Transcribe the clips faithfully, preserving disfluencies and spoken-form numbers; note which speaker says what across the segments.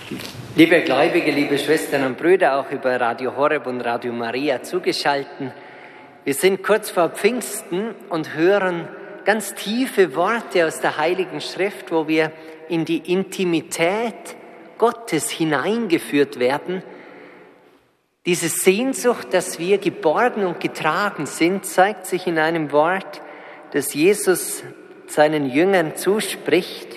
Speaker 1: Liebe Gläubige, liebe Schwestern und Brüder, auch über Radio Horeb und Radio Maria zugeschaltet. Wir sind kurz vor Pfingsten und hören ganz tiefe Worte aus der Heiligen Schrift, wo wir in die Intimität Gottes hineingeführt werden. Diese Sehnsucht, dass wir geborgen und getragen sind, zeigt sich in einem Wort, das Jesus seinen Jüngern zuspricht.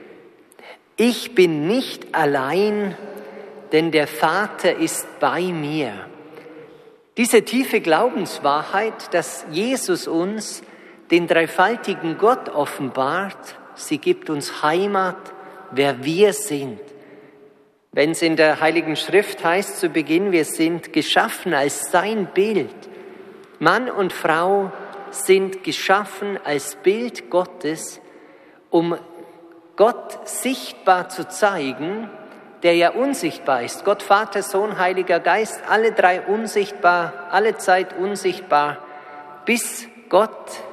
Speaker 1: Ich bin nicht allein, denn der Vater ist bei mir. Diese tiefe Glaubenswahrheit, dass Jesus uns den dreifaltigen Gott offenbart, sie gibt uns Heimat, wer wir sind. Wenn es in der Heiligen Schrift heißt zu Beginn, wir sind geschaffen als sein Bild. Mann und Frau sind geschaffen als Bild Gottes, um Gott sichtbar zu zeigen, der ja unsichtbar ist. Gott, Vater, Sohn, Heiliger Geist, alle drei unsichtbar, alle Zeit unsichtbar, bis Gott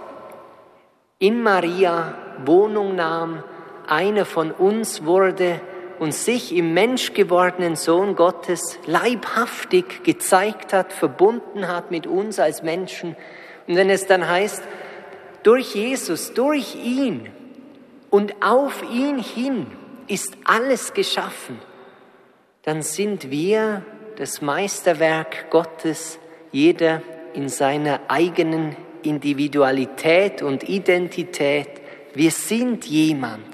Speaker 1: in Maria Wohnung nahm, einer von uns wurde und sich im menschgewordenen Sohn Gottes leibhaftig gezeigt hat, verbunden hat mit uns als Menschen. Und wenn es dann heißt, durch Jesus, durch ihn und auf ihn hin ist alles geschaffen, dann sind wir das Meisterwerk Gottes, jeder in seiner eigenen Individualität und Identität. Wir sind jemand.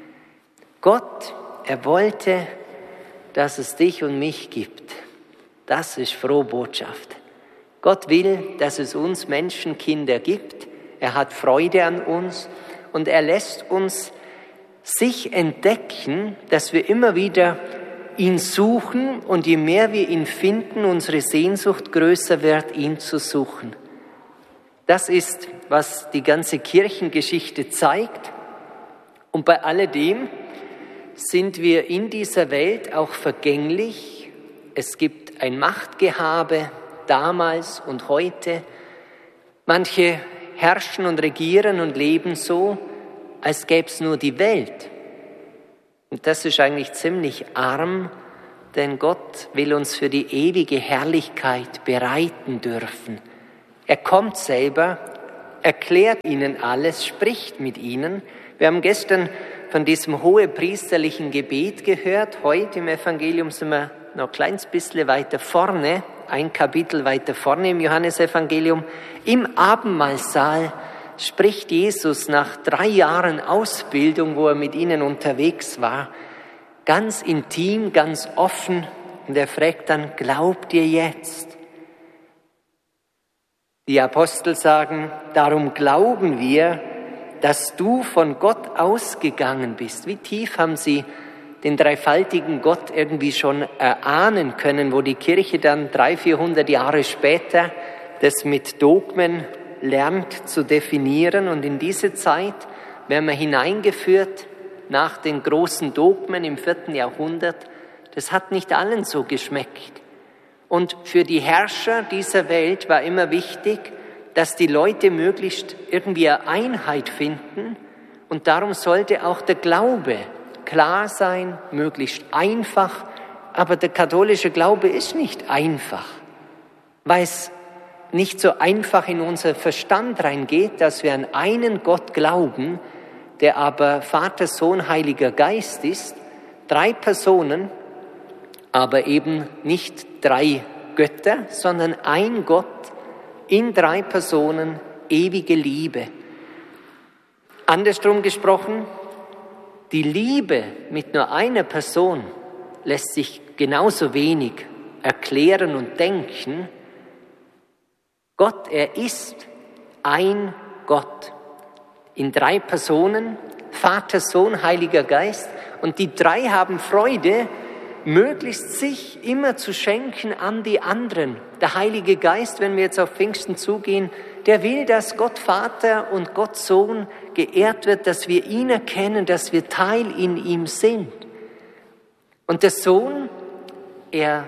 Speaker 1: Gott, er wollte, dass es dich und mich gibt. Das ist frohe Botschaft. Gott will, dass es uns Menschenkinder gibt. Er hat Freude an uns und er lässt uns sich entdecken, dass wir immer wieder ihn suchen und je mehr wir ihn finden, unsere Sehnsucht größer wird, ihn zu suchen. Das ist, was die ganze Kirchengeschichte zeigt. Und bei alledem sind wir in dieser Welt auch vergänglich. Es gibt ein Machtgehabe damals und heute. Manche herrschen und regieren und leben so, als gäbe es nur die Welt. Und das ist eigentlich ziemlich arm, denn Gott will uns für die ewige Herrlichkeit bereiten dürfen. Er kommt selber, erklärt ihnen alles, spricht mit ihnen. Wir haben gestern von diesem hohepriesterlichen Gebet gehört. Heute im Evangelium sind wir noch ein kleines bisschen weiter vorne, ein Kapitel weiter vorne im Johannesevangelium. Im Abendmahlsaal spricht Jesus nach drei Jahren Ausbildung, wo er mit ihnen unterwegs war, ganz intim, ganz offen. Und er fragt dann, glaubt ihr jetzt? Die Apostel sagen, darum glauben wir, dass du von Gott ausgegangen bist. Wie tief haben sie den dreifaltigen Gott irgendwie schon erahnen können, wo die Kirche dann dreihundert, vierhundert Jahre später das mit Dogmen lernt zu definieren. Und in diese Zeit werden wir hineingeführt nach den großen Dogmen im vierten Jahrhundert. Das hat nicht allen so geschmeckt. Und für die Herrscher dieser Welt war immer wichtig, dass die Leute möglichst irgendwie eine Einheit finden. Und darum sollte auch der Glaube klar sein, möglichst einfach. Aber der katholische Glaube ist nicht einfach, weil es nicht so einfach in unser Verstand reingeht, dass wir an einen Gott glauben, der aber Vater, Sohn, Heiliger Geist ist. Drei Personen, aber eben nicht drei Götter, sondern ein Gott in drei Personen, ewige Liebe. Andersrum gesprochen, die Liebe mit nur einer Person lässt sich genauso wenig erklären und denken. Gott, er ist ein Gott in drei Personen, Vater, Sohn, Heiliger Geist. Und die drei haben Freude, möglichst sich immer zu schenken an die anderen. Der Heilige Geist, wenn wir jetzt auf Pfingsten zugehen, der will, dass Gott Vater und Gott Sohn geehrt wird, dass wir ihn erkennen, dass wir Teil in ihm sind. Und der Sohn, er,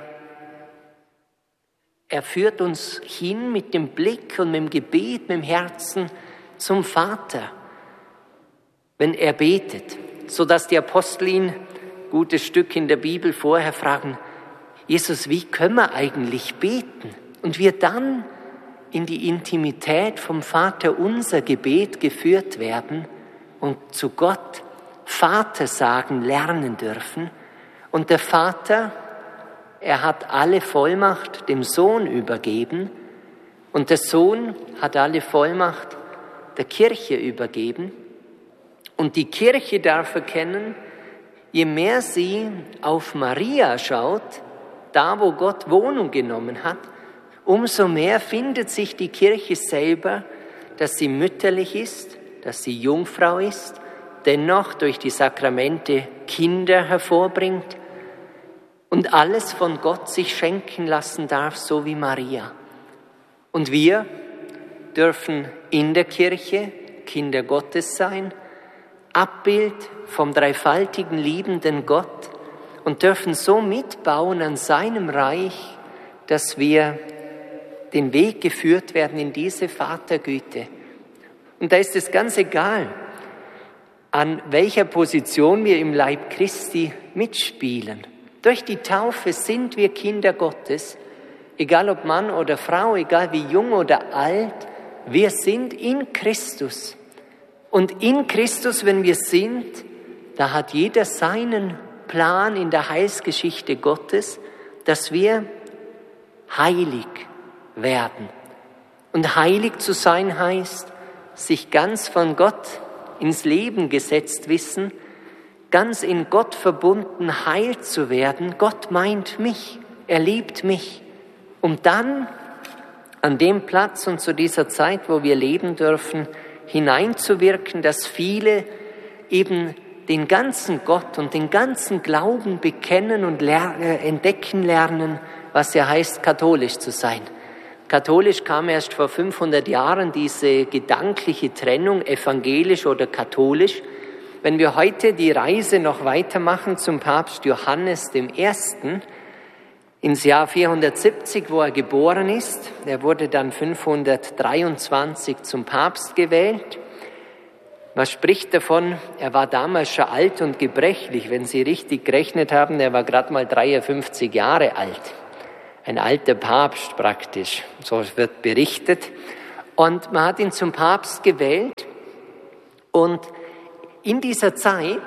Speaker 1: er führt uns hin mit dem Blick und mit dem Gebet, mit dem Herzen zum Vater, wenn er betet, sodass die Apostel ihn gutes Stück in der Bibel vorher fragen, Jesus, wie können wir eigentlich beten? Und wir dann in die Intimität vom Vater unser Gebet geführt werden und zu Gott Vater sagen lernen dürfen. Und der Vater, er hat alle Vollmacht dem Sohn übergeben und der Sohn hat alle Vollmacht der Kirche übergeben. Und die Kirche darf erkennen, je mehr sie auf Maria schaut, da wo Gott Wohnung genommen hat, umso mehr findet sich die Kirche selber, dass sie mütterlich ist, dass sie Jungfrau ist, dennoch durch die Sakramente Kinder hervorbringt und alles von Gott sich schenken lassen darf, so wie Maria. Und wir dürfen in der Kirche Kinder Gottes sein, Abbild vom dreifaltigen liebenden Gott und dürfen so mitbauen an seinem Reich, dass wir den Weg geführt werden in diese Vatergüte. Und da ist es ganz egal, an welcher Position wir im Leib Christi mitspielen. Durch die Taufe sind wir Kinder Gottes, egal ob Mann oder Frau, egal wie jung oder alt, wir sind in Christus. Und in Christus, wenn wir sind, da hat jeder seinen Plan in der Heilsgeschichte Gottes, dass wir heilig werden. Und heilig zu sein heißt, sich ganz von Gott ins Leben gesetzt wissen, ganz in Gott verbunden heil zu werden. Gott meint mich, er liebt mich. Um dann an dem Platz und zu dieser Zeit, wo wir leben dürfen, hineinzuwirken, dass viele eben den ganzen Gott und den ganzen Glauben bekennen und ler- entdecken lernen, was ja heißt, katholisch zu sein. Katholisch kam erst vor fünfhundert Jahren diese gedankliche Trennung, evangelisch oder katholisch. Wenn wir heute die Reise noch weitermachen zum Papst Johannes dem Ersten, ins Jahr vierhundertsiebzig, wo er geboren ist, er wurde dann fünfhundertdreiundzwanzig zum Papst gewählt. Was spricht davon? Er war damals schon alt und gebrechlich. Wenn Sie richtig gerechnet haben, er war gerade mal dreiundfünfzig Jahre alt. Ein alter Papst praktisch, so wird berichtet. Und man hat ihn zum Papst gewählt. Und in dieser Zeit,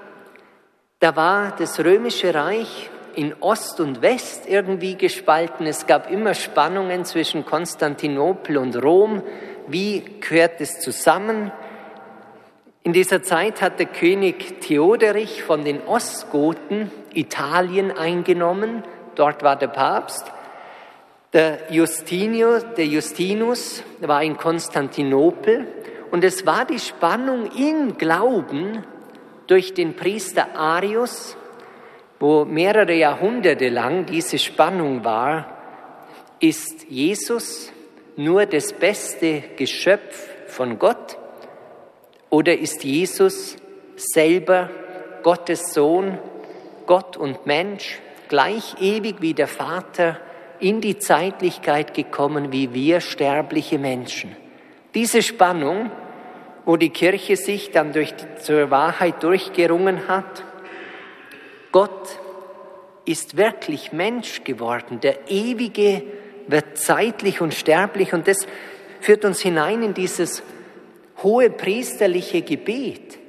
Speaker 1: da war das Römische Reich in Ost und West irgendwie gespalten. Es gab immer Spannungen zwischen Konstantinopel und Rom. Wie gehört es zusammen? In dieser Zeit hat der König Theoderich von den Ostgoten Italien eingenommen. Dort war der Papst. Der Justinus, der Justinus war in Konstantinopel. Und es war die Spannung im Glauben durch den Priester Arius, wo mehrere Jahrhunderte lang diese Spannung war. Ist Jesus nur das beste Geschöpf von Gott? Oder ist Jesus selber Gottes Sohn, Gott und Mensch, gleich ewig wie der Vater, in die Zeitlichkeit gekommen wie wir sterbliche Menschen? Diese Spannung, wo die Kirche sich dann durch die, zur Wahrheit durchgerungen hat, Gott ist wirklich Mensch geworden, der Ewige wird zeitlich und sterblich, und das führt uns hinein in dieses hohe priesterliche Gebet.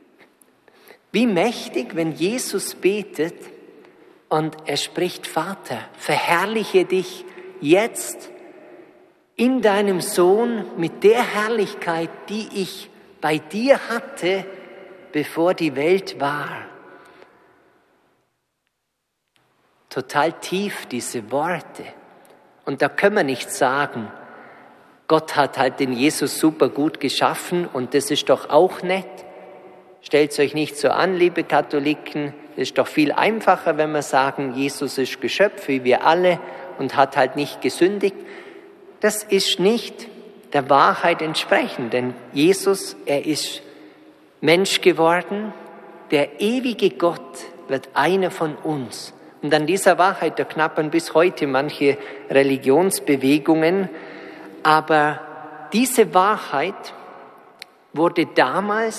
Speaker 1: Wie mächtig, wenn Jesus betet und er spricht: Vater, verherrliche dich jetzt in deinem Sohn mit der Herrlichkeit, die ich bei dir hatte, bevor die Welt war. Total tief diese Worte. Und da können wir nicht sagen, Gott hat halt den Jesus super gut geschaffen und das ist doch auch nett. Stellt euch nicht so an, liebe Katholiken, es ist doch viel einfacher, wenn wir sagen, Jesus ist Geschöpf wie wir alle und hat halt nicht gesündigt. Das ist nicht der Wahrheit entsprechend, denn Jesus, er ist Mensch geworden, der ewige Gott wird einer von uns. Und an dieser Wahrheit, da knabbern bis heute manche Religionsbewegungen. Aber diese Wahrheit wurde damals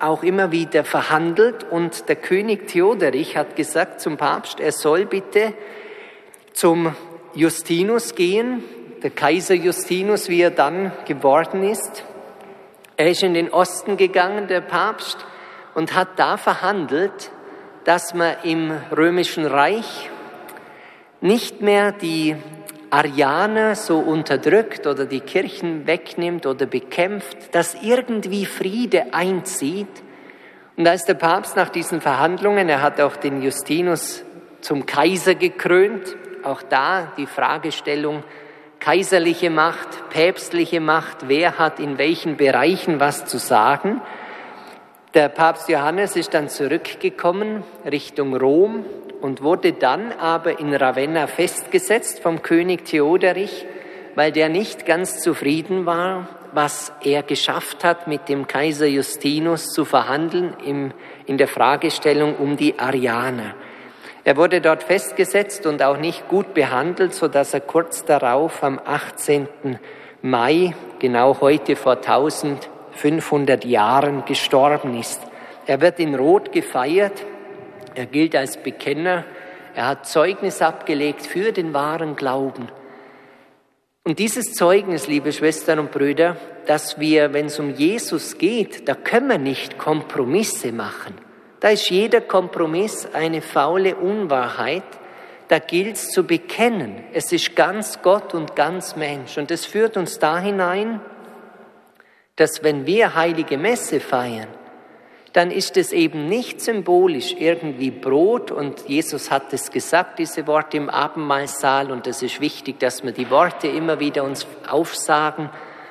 Speaker 1: auch immer wieder verhandelt und der König Theoderich hat gesagt zum Papst, er soll bitte zum Justinus gehen, der Kaiser Justinus, wie er dann geworden ist. Er ist in den Osten gegangen, der Papst, und hat da verhandelt, dass man im Römischen Reich nicht mehr die Arianer so unterdrückt oder die Kirchen wegnimmt oder bekämpft, dass irgendwie Friede einzieht. Und als der Papst nach diesen Verhandlungen, er hat auch den Justinus zum Kaiser gekrönt, auch da die Fragestellung kaiserliche Macht, päpstliche Macht, wer hat in welchen Bereichen was zu sagen. Der Papst Johannes ist dann zurückgekommen Richtung Rom und wurde dann aber in Ravenna festgesetzt vom König Theoderich, weil der nicht ganz zufrieden war, was er geschafft hat, mit dem Kaiser Justinus zu verhandeln im, in der Fragestellung um die Arianer. Er wurde dort festgesetzt und auch nicht gut behandelt, sodass er kurz darauf am achtzehnten Mai, genau heute vor eintausendfünfhundert Jahren, gestorben ist. Er wird in Rot gefeiert. Er gilt als Bekenner. Er hat Zeugnis abgelegt für den wahren Glauben. Und dieses Zeugnis, liebe Schwestern und Brüder, dass wir, wenn es um Jesus geht, da können wir nicht Kompromisse machen. Da ist jeder Kompromiss eine faule Unwahrheit. Da gilt es zu bekennen. Es ist ganz Gott und ganz Mensch. Und es führt uns da hinein, dass wenn wir heilige Messe feiern, dann ist es eben nicht symbolisch irgendwie Brot. Und Jesus hat es gesagt, diese Worte im Abendmahlsaal. Und es ist wichtig, dass wir die Worte immer wieder uns aufsagen.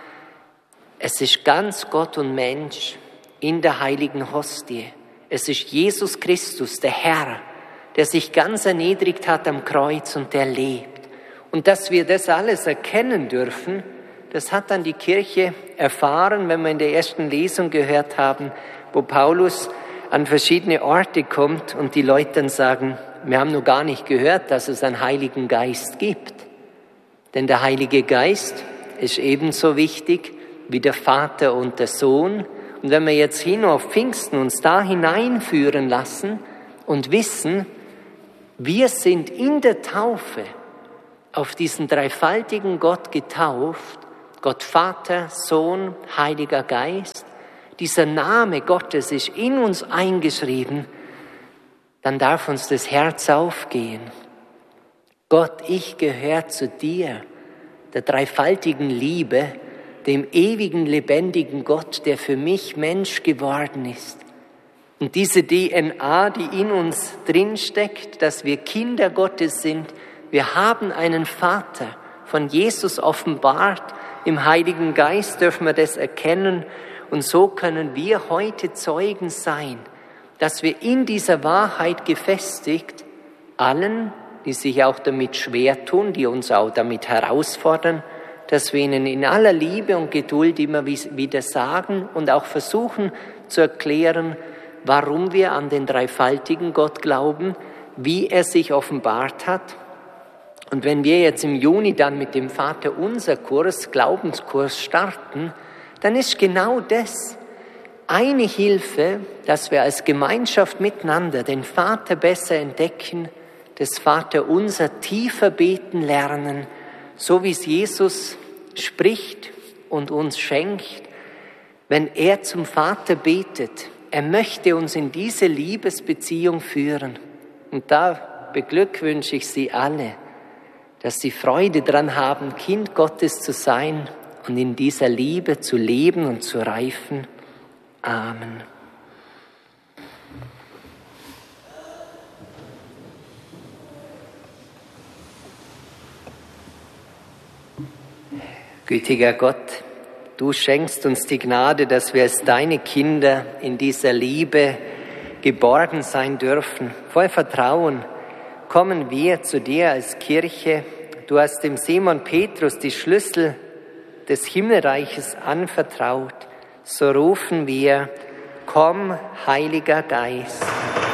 Speaker 1: Es ist ganz Gott und Mensch in der heiligen Hostie. Es ist Jesus Christus, der Herr, der sich ganz erniedrigt hat am Kreuz und der lebt. Und dass wir das alles erkennen dürfen, das hat dann die Kirche erfahren, wenn wir in der ersten Lesung gehört haben, wo Paulus an verschiedene Orte kommt und die Leute dann sagen, wir haben noch gar nicht gehört, dass es einen Heiligen Geist gibt. Denn der Heilige Geist ist ebenso wichtig wie der Vater und der Sohn. Und wenn wir jetzt hin auf Pfingsten uns da hineinführen lassen und wissen, wir sind in der Taufe auf diesen dreifaltigen Gott getauft, Gott Vater, Sohn, Heiliger Geist, dieser Name Gottes ist in uns eingeschrieben, dann darf uns das Herz aufgehen. Gott, ich gehöre zu dir, der dreifaltigen Liebe, dem ewigen, lebendigen Gott, der für mich Mensch geworden ist. Und diese D N A, die in uns drinsteckt, dass wir Kinder Gottes sind, wir haben einen Vater, von Jesus offenbart, im Heiligen Geist dürfen wir das erkennen und so können wir heute Zeugen sein, dass wir in dieser Wahrheit gefestigt allen, die sich auch damit schwer tun, die uns auch damit herausfordern, dass wir ihnen in aller Liebe und Geduld immer wieder sagen und auch versuchen zu erklären, warum wir an den dreifaltigen Gott glauben, wie er sich offenbart hat. Und wenn wir jetzt im Juni dann mit dem Vaterunser Kurs, Glaubenskurs starten, dann ist genau das eine Hilfe, dass wir als Gemeinschaft miteinander den Vater besser entdecken, das Vaterunser tiefer beten lernen, so wie es Jesus spricht und uns schenkt, wenn er zum Vater betet. Er möchte uns in diese Liebesbeziehung führen. Und da beglückwünsche ich Sie alle, dass Sie Freude daran haben, Kind Gottes zu sein und in dieser Liebe zu leben und zu reifen. Amen. Gütiger Gott, du schenkst uns die Gnade, dass wir als deine Kinder in dieser Liebe geborgen sein dürfen. Voll Vertrauen kommen wir zu dir als Kirche. Du hast dem Simon Petrus die Schlüssel des Himmelreiches anvertraut. So rufen wir, komm, Heiliger Geist.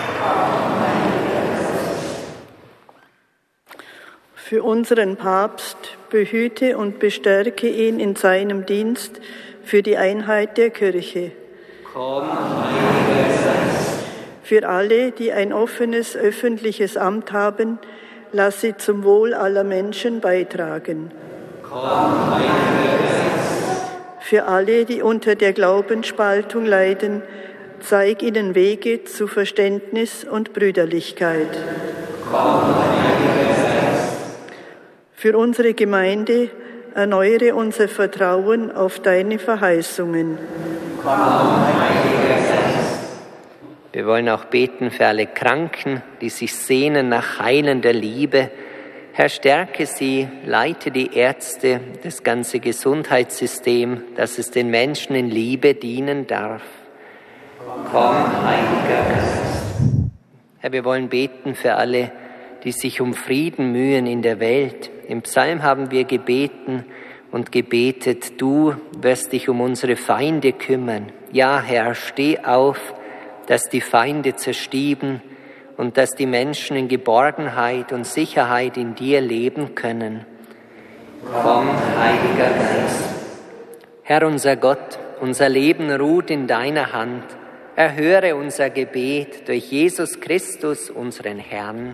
Speaker 2: Für unseren Papst behüte und bestärke ihn in seinem Dienst für die Einheit der Kirche.
Speaker 1: Komm, Heiliger Geist.
Speaker 2: Für alle, die ein offenes öffentliches Amt haben, lass sie zum Wohl aller Menschen beitragen.
Speaker 1: Komm, Heiliger Geist.
Speaker 2: Für alle, die unter der Glaubensspaltung leiden, zeig ihnen Wege zu Verständnis und Brüderlichkeit.
Speaker 1: Komm, Heiliger Geist.
Speaker 2: Für unsere Gemeinde erneuere unser Vertrauen auf deine Verheißungen.
Speaker 1: Komm, Heiliger Geist. Wir wollen auch beten für alle Kranken, die sich sehnen nach heilender Liebe. Herr, stärke sie, leite die Ärzte, das ganze Gesundheitssystem, dass es den Menschen in Liebe dienen darf. Komm, Heiliger Geist. Herr, wir wollen beten für alle, die sich um Frieden mühen in der Welt. Im Psalm haben wir gebeten und gebetet, du wirst dich um unsere Feinde kümmern. Ja, Herr, steh auf, dass die Feinde zerstieben und dass die Menschen in Geborgenheit und Sicherheit in dir leben können. Komm, Heiliger Geist. Herr, unser Gott, unser Leben ruht in deiner Hand. Erhöre unser Gebet durch Jesus Christus, unseren Herrn.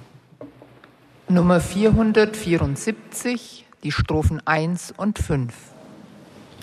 Speaker 3: Nummer vierhundertvierundsiebzig, die Strophen eins und fünf.